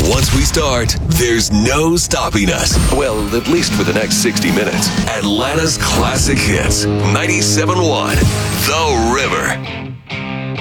Once we start, there's no stopping us. Well, at least for the next 60 minutes. Atlanta's classic hits. 97.1 The River.